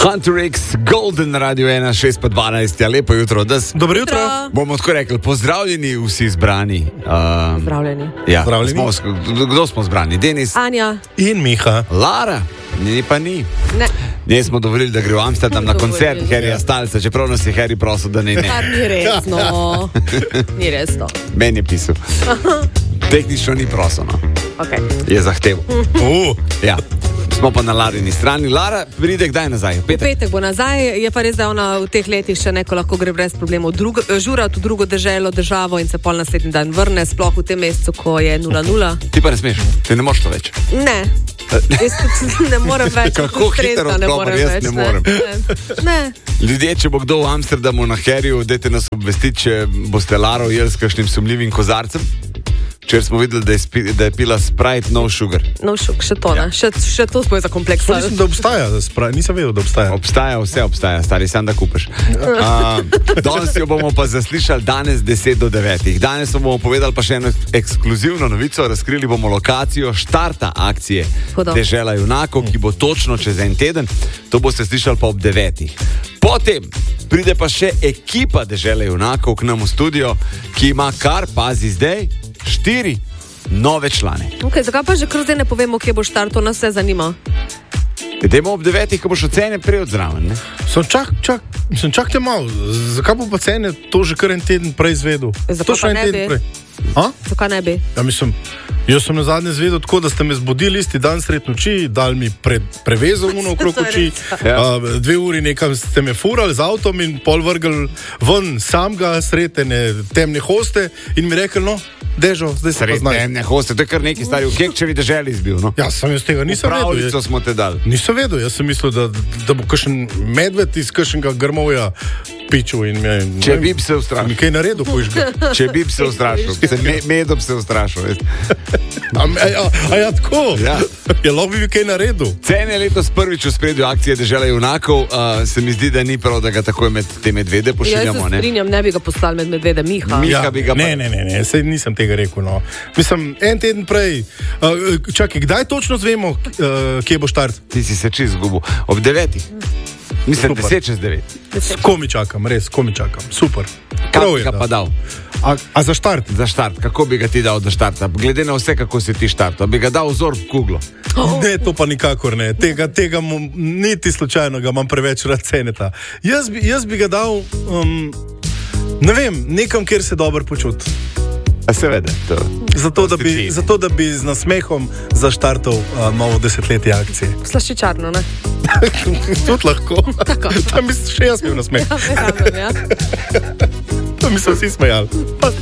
Hunter X, Golden Radio 1, 6 pa 12, ja, lepo jutro. Dobro jutro. Bomo tako rekli, pozdravljeni vsi zbrani. Pozdravljeni. Ja, Pozdravljeni. kdo smo zbrani? Denis, Anja. In Miha. Lara, ni pa ni. Ne. Ne smo dovolili, da gre v Amsterdam na Dovolili. koncert Harryja Stylesa, čeprav nas je Harry prosil, da ne. Kar ni resno. Ni resno. Meni je pisal. Tehnično ni prosil, no. Okay. Je zahteval. Ja. Smo pa na Larini strani. Lara pride kdaj nazaj? Petek bo nazaj, je pa res, da ona v teh letih še neko lahko gre brez problemov žurati v drugo državo in se pol naslednji dan vrne, sploh v tem mesecu, ko je 0-0. Ti pa ne smeš, ti ne moreš to več. Ne. Jaz tudi ne morem več. Kako hitro odgovor, jaz ne morem. Ne. Ljudje, če bo kdo v Amsterdamu na Harryju, dajte nas obvestiti, če boste Laro jeli s kakšnim sumljivim kozarcem. Včeraj smo videli, da je pila Sprite no sugar. No sugar, še to ne. Še to smo je zakompleksali. Mislim, da obstaja Sprite, nisem vedel, da obstaja. Obstaja, vse obstaja, stari, sam da kupiš. Danes jo bomo pa zaslišali danes 10 do 9. Danes bomo povedali pa še eno ekskluzivno novico, razkrili bomo lokacijo štarta akcije Dežela junakov, ki bo točno čez en teden. To boste slišali pa ob 9. Potem pride pa še ekipa Dežele junakov k nam v studio, ki ima kar, pazi zdaj, 4 nove člane. Okay, zakaj pa že kar zdaj ne povemo, kje bo štart, to nas vse zanima. Idemo ob 9, ko boš ocene prej odzraven, ne? Čakajte malo, zakaj bo pa cene to že kar en teden prej izvedel? Zakaj pa ne bi? Zakaj ne bi? Ja, mislim, jaz sem na zadnje izvedel tako, da ste me zbudili isti dan sred noči, dali mi prevezo okrog oči, 2 uri nekam ste me furali z avtom in pol vrgli ven samega sredene temne hoste in mi rekli, no, Dežo, zdaj se pa znaš. Temne hoste, to je kar neki stari v Kekčevi deželi izbil, no? Ja, sem jaz tega nisem vedel. Pravljico smo te dali. Nisem vedel, jaz sem mislil, da bo kakšen medved iz kakšnega grmovja pičil in me... Če bi se ustrašil. Mi kaj naredil, pojižga. Če bi se ustrašil. Medom se ustrašil. A ja, tako? Ja. Ja, lahko bi kaj naredil. Cene letos prvič v spredju akcije Dežela junakov. Se mi zdi, da ni prav, da ga takoj med te medvede pošiljamo. Ja, se strinjam, ne bi ga poslali med medvede, Miha. Miha bi ga pa... Ne, sej nisem tega rekel, no. Mislim, en teden prej. Čakaj, kdaj točno zvemo, kje bo štart? Ti si se čist zgubil. Ob 9. Mislim, 10 čez 9. Komi čakam, res, komi čakam. Super. Kako bi ga pa dal? A za štart? Za štart. Kako bi ga ti dal do štarta? Glede na vse, kako si ti štartal. Bi ga dal vzor v kuglo. Ne, to pa nikakor ne. Tega niti slučajno ga imam preveč rad ceneta. Jaz bi ga dal, ne vem, nekam, kjer se dobro počuti. A seveda, to. Zato, da bi z nasmehom zaštartal novo desetletje akcije. Slaščičarno, ne? Tudi lahko. Tam bi še jaz bil nasmeh. Ja. To mi se vsi smejali.